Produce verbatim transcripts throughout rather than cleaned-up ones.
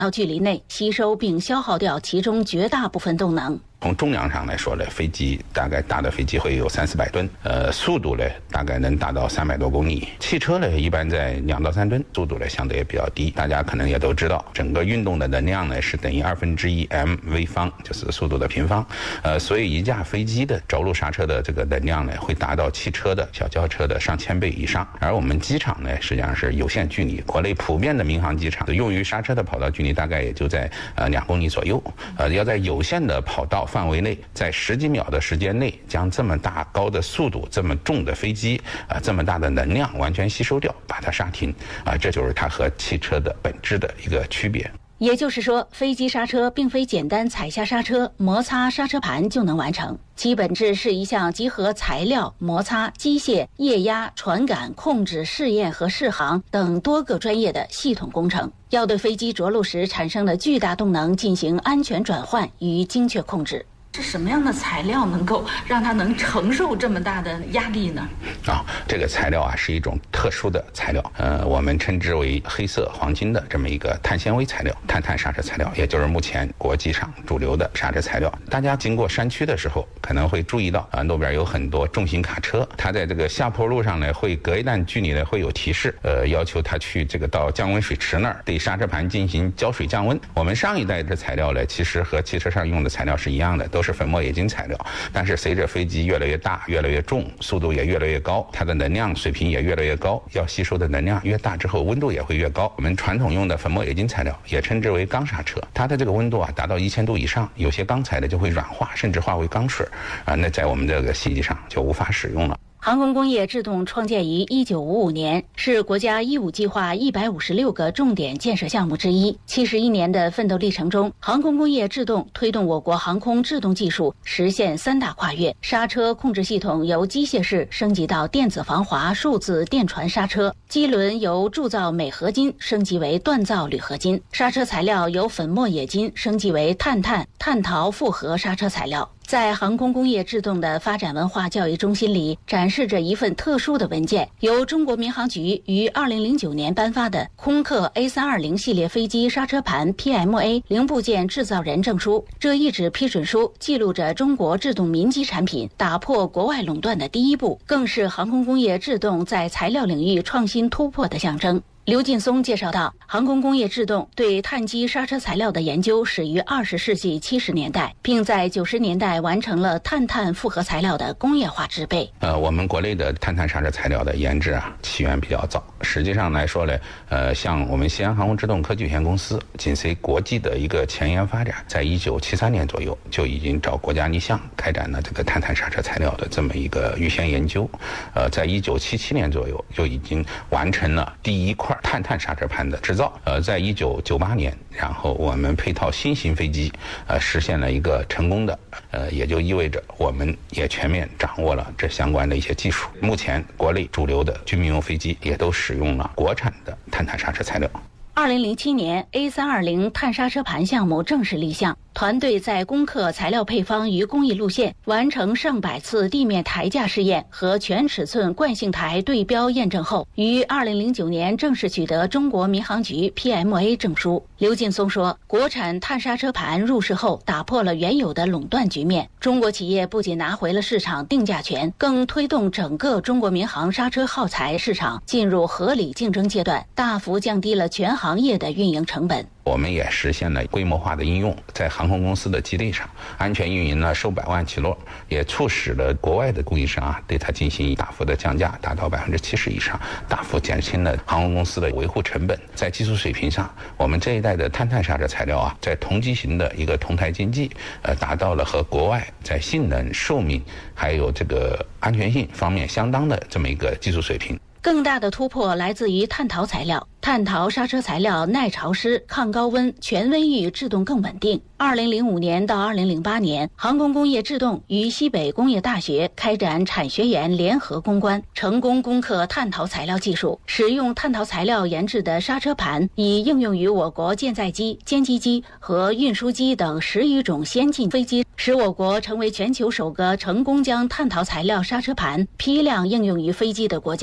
到距离内吸收并消耗掉其中绝大部分动能。 从重量上来说呢，飞机大概大的飞机会有三四百吨，呃，速度呢大概能达到三百多公里。汽车呢一般在两到三吨，速度呢相对也比较低。大家可能也都知道，整个运动的能量呢是等于二分之一 m v 方，就是速度的平方。呃，所以一架飞机的着陆刹车的这个能量呢，会达到汽车的小轿车的上千倍以上。而我们机场呢，实际上是有限距离，国内普遍的民航机场用于刹车的跑道距离大概也就在呃两公里左右。呃，要在有限的跑道范围内，在十几秒的时间内，将这么大高的速度、这么重的飞机啊、呃，这么大的能量完全吸收掉，把它刹停啊、呃，这就是它和汽车的本质的一个区别。 也就是说，飞机刹车并非简单踩下刹车、摩擦刹车盘就能完成，其本质是一项集合材料、摩擦、机械、液压、传感、控制、试验和适航等多个专业的系统工程，要对飞机着陆时产生的巨大动能进行安全转换与精确控制。是什么样的材料能够让它能承受这么大的压力呢？ 啊，这个材料啊是一种特殊的材料，呃，我们称之为黑色黄金的这么一个碳纤维材料，碳碳刹车材料，也就是目前国际上主流的刹车材料。大家经过山区的时候，可能会注意到啊，路边有很多重型卡车，它在这个下坡路上呢，会隔一段距离呢会有提示，呃，要求它去这个到降温水池那儿对刹车盘进行浇水降温。我们上一代的材料呢，其实和汽车上用的材料是一样的，都是粉末冶金材料，但是随着飞机越来越大、越来越重，速度也越来越高，它的能量水平也越来越高，要吸收的能量越大之后，温度也会越高。我们传统用的粉末冶金材料也称之为钢刹车，它的这个温度啊达到一千度以上，有些钢材的就会软化，甚至化为钢水啊，那在我们这个飞机上就无法使用了。 航空工业制动创建于一九五五年，是国家“一五”计划一百五十六个重点建设项目之一。七十一年的奋斗历程中，航空工业制动推动我国航空制动技术实现三大跨越：刹车控制系统由机械式升级到电子防滑数字电传刹车；机轮由铸造镁合金升级为锻造铝合金；刹车材料由粉末冶金升级为碳碳、碳陶复合刹车材料。在航空工业制动的发展文化教育中心里，展示着一份特殊的文件，由中国民航局于二零零九年颁发的空客 A 三二零 系列飞机刹车盘 P M A 零部件制造人证书。这一纸批准书记录着中国制动民机产品打破国外垄断的第一步，更是航空工业制动在材料领域创新突破的象征。刘劲松介绍到，航空工业制动对碳基刹车材料的研究始于二十世纪七十年代，并在九十年代完成了碳碳复合材料的工业化制备。 呃，我们国内的碳碳刹车材料的研制啊，起源比较早。实际上来说呢，呃，像我们西安航空制动科技有限公司，紧随国际的一个前沿发展，在一九七三年左右就已经找国家立项开展了这个碳碳刹车材料的这么一个预先研究。呃，在一九七七年左右就已经完成了第一块碳碳刹车盘的制造。呃，在一九九八年，然后我们配套新型飞机，呃，实现了一个成功的，呃，也就意味着我们也全面掌握了这相关的一些技术。目前国内主流的军民用飞机也都使用了国产的碳碳刹车材料。 二零零七年 A 三二零 碳刹车盘项目正式立项，团队在攻克材料配方与工艺路线，完成上百次地面台架试验和全尺寸惯性台对标验证后，于二零零九年正式取得中国民航局 P M A 证书。刘劲松说，国产碳刹车盘入市后打破了原有的垄断局面，中国企业不仅拿回了市场定价权，更推动整个中国民航刹车耗材市场进入合理竞争阶段，大幅降低了全行业的运营成本。 我们也实现了规模化的应用，在航空公司的基地上安全运营了数百万起落，也促使了国外的供应商啊对它进行大幅的降价，达到百分之七十以上，大幅减轻了航空公司的维护成本。在技术水平上，我们这一代的碳碳刹车材料啊，在同机型的一个同台竞技，呃，达到了和国外在性能、寿命还有这个安全性方面相当的这么一个技术水平。 更大的突破来自于碳陶材料。碳陶刹车材料耐潮湿、抗高温、全温域制动更稳定。二零零五年到二零零八年，航空工业制动与西北工业大学开展产学研联合攻关，成功攻克碳陶材料技术。使用碳陶材料研制的刹车盘已应用于我国舰载机、歼击机和运输机等十余种先进飞机，使我国成为全球首个成功将碳陶材料刹车盘批量应用于飞机的国家。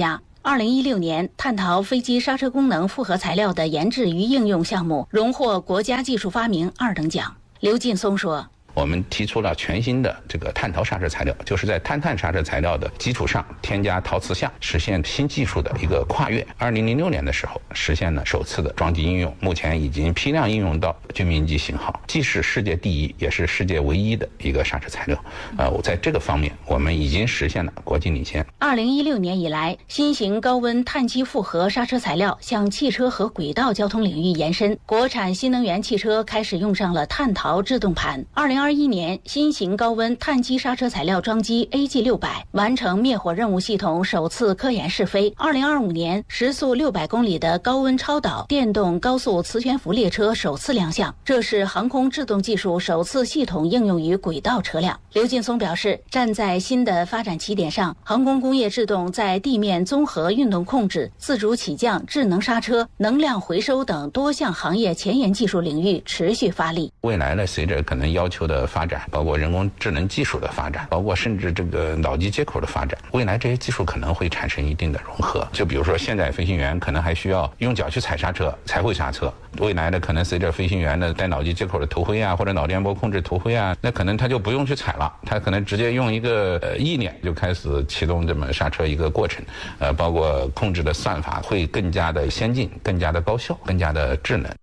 二零一六年，探讨飞机刹车功能复合材料的研制与应用项目荣获国家技术发明二等奖。刘劲松说， 我们提出了全新的这个碳陶刹车材料，就是在碳碳刹车材料的基础上添加陶瓷项，实现新技术的一个跨越。二零零六年的时候，实现了首次的装机应用，目前已经批量应用到军民级型号，既是世界第一，也是世界唯一的一个刹车材料。呃，我在这个方面，我们已经实现了国际领先。 二零一六年以来，新型高温碳基复合刹车材料向汽车和轨道交通领域延伸，国产新能源汽车开始用上了碳陶制动盘。二零二一年，新型高温碳基刹车材料装机 A G 六百 完成灭火任务系统首次科研试飞。二零二五年，时速六百公里的高温超导电动高速磁悬浮列车首次亮相，这是航空制动技术首次系统应用于轨道车辆。刘劲松表示，站在新的发展起点上，航空工业制动在地面综合运动控制、自主起降、智能刹车、能量回收等多项行业前沿技术领域持续发力。 未来呢，随着可能要求的发展，包括人工智能技术的发展，包括甚至这个脑机接口的发展，未来这些技术可能会产生一定的融合。就比如说现在飞行员可能还需要用脚去踩刹车才会刹车，未来呢可能随着飞行员的带脑机接口的头盔啊，或者脑电波控制头盔啊，那可能他就不用去踩了，他可能直接用一个呃意念就开始启动这么刹车一个过程，呃，包括控制的算法会更加的先进、更加的高效、更加的智能。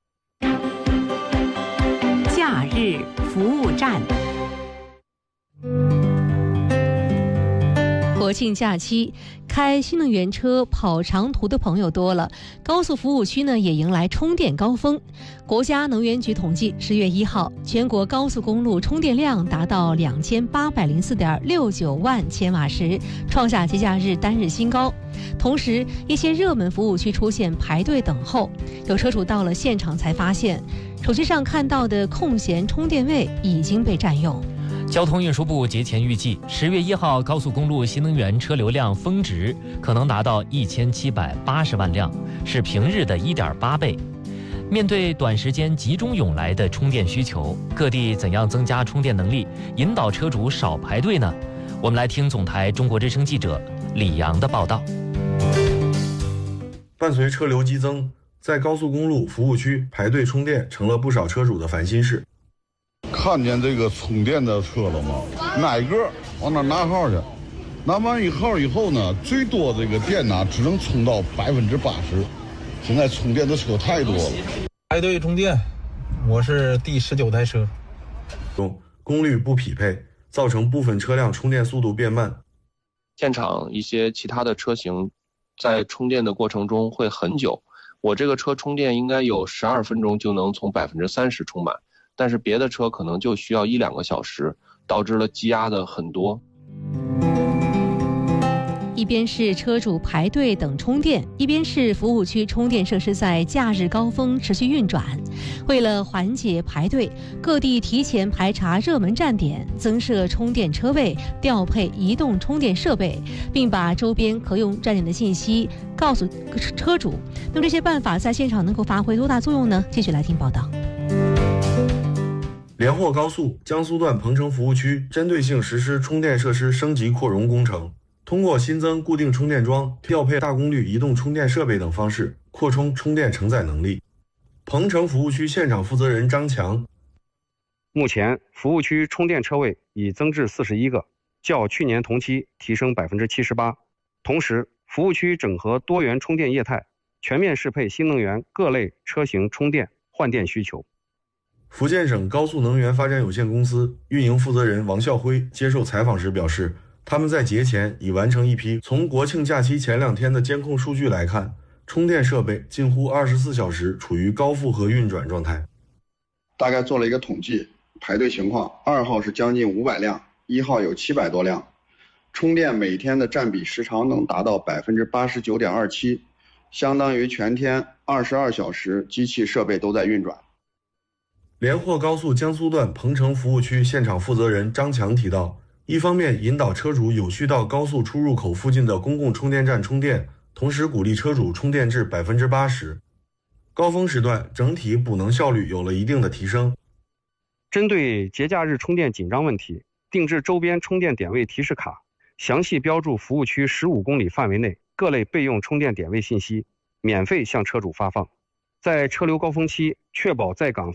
假日服务站。国庆假期，开新能源车跑长途的朋友多了，高速服务区呢也迎来充电高峰。国家能源局统计，十月一号，全国高速公路充电量达到两千八百零四点六九万千瓦时，创下节假日单日新高。同时，一些热门服务区出现排队等候，有车主到了现场才发现，手机上看到的空闲充电位已经被占用。 交通运输部节前预计，十月一号高速公路新能源车流量峰值可能达到一千七百八十万辆，是平日的一点八倍。面对短时间集中涌来的充电需求，各地怎样增加充电能力，引导车主少排队呢？我们来听总台中国之声记者李阳的报道。 伴随车流激增，在高速公路服务区排队充电成了不少车主的烦心事。 看见这个充电的车了吗？哪个往那拿号去？拿完一号以后呢，最多这个电呢只能充到百分之八十。现在充电的车太多了， 排队充电，我是第十九台车， 功率不匹配，造成部分车辆充电速度变慢。 现场一些其他的车型在充电的过程中会很久，我这个车充电应该有十二分钟就能从百分之三十充满，但是别的车可能就需要一两个小时，导致了积压的很多。 一边是车主排队等充电，一边是服务区充电设施在假日高峰持续运转。为了缓解排队，各地提前排查热门站点，增设充电车位，调配移动充电设备，并把周边可用站点的信息告诉车主。那么这些办法在现场能够发挥多大作用呢？继续来听报道。 连霍高速江苏段彭城服务区针对性实施充电设施升级扩容工程，通过新增固定充电桩、调配大功率移动充电设备等方式，扩充充电承载能力。彭城服务区现场负责人张强， 目前服务区充电车位已增至四十一个，较去年同期提升百分之七十八。同时，服务区整合多元充电业态，全面适配新能源各类车型充电换电需求。 福建省高速能源发展有限公司运营负责人王孝辉接受采访时表示，他们在节前已完成一批从国庆假期前两天的监控数据来看，充电设备近乎二十四小时处于高负荷运转状态。 大概做了一个统计，排队情况，二号是将近五百辆，一号有七百多辆，充电每天的占比时长能达到百分之八十九点二七，相当于全天二十二小时机器设备都在运转。 连霍高速江苏段彭城服务区现场负责人张强提到，一方面引导车主有序到高速出入口附近的公共充电站充电，同时鼓励车主充电至百分之八十。高峰时段整体补能效率有了一定的提升。 针对节假日充电紧张问题，定制周边充电点位提示卡，详细标注服务区十五公里范围内各类备用充电点位信息，免费向车主发放。在车流高峰期，确保在岗